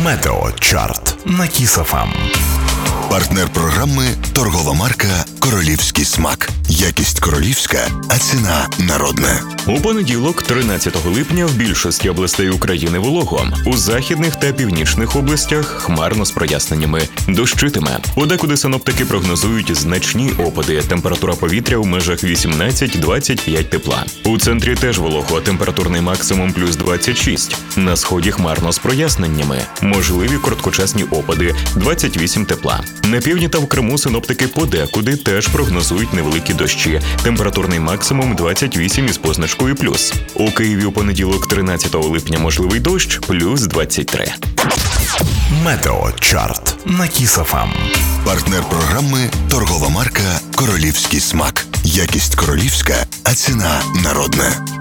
Метеочарт на Кіс ФМ. Партнер програми – торгова марка «Королівський смак». Якість королівська, а ціна народна. У понеділок, 13 липня, в більшості областей України волого. У західних та північних областях хмарно з проясненнями. Дощитиме. Подекуди синоптики прогнозують значні опади. Температура повітря в межах 18-25 тепла. У центрі теж волого. Температурний максимум плюс 26. На сході хмарно з проясненнями. Можливі короткочасні опади. 28 тепла. На півдні та в Криму синоптики подекуди теж прогнозують невеликі дощі. Температурний максимум 28 із позначкою плюс. У Києві у понеділок, 13 липня, можливий дощ, плюс 23. Метеочарт на Кіс ФМ. Партнер програми – торгова марка «Королівський смак». Якість королівська, а ціна народна.